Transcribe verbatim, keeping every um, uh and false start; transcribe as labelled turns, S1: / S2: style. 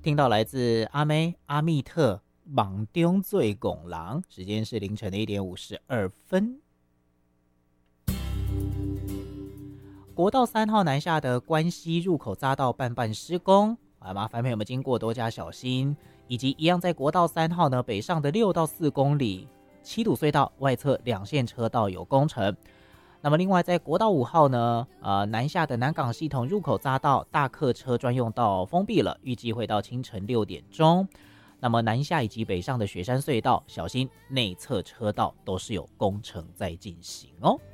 S1: 听到来自阿妹阿密特莽中醉拱狼，时间是凌晨的一点五十二分。国道三号南下的关西入口匝道半半施工，啊，麻烦朋友们经过多加小心。以及一样在国道三号呢北上的六到四公里七堵隧道外侧两线车道有工程。那么另外在国道五号呢，呃南下的南港系统入口匝道大客车专用道封闭了，预计会到清晨六点钟。那么南下以及北上的雪山隧道，小心内侧车道都是有工程在进行哦。